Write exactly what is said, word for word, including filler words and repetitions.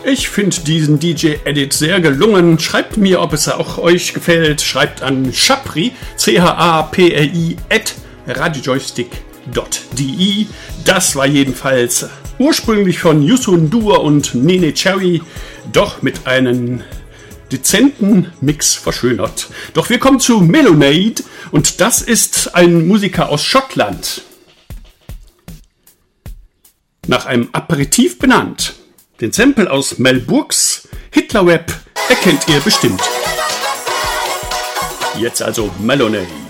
Ich finde diesen D J-Edit sehr gelungen. Schreibt mir, ob es auch euch gefällt. Schreibt an Chapri, C H A P R I, at radiojoystick punkt de. Das war jedenfalls ursprünglich von Yusun Dur und Nene Cherry, doch mit einem dezenten Mix verschönert. Doch wir kommen zu Melonade und das ist ein Musiker aus Schottland. Nach einem Aperitif benannt. Den Sample aus Mel Brooks Hitlerweb erkennt ihr bestimmt. Jetzt also Melonade.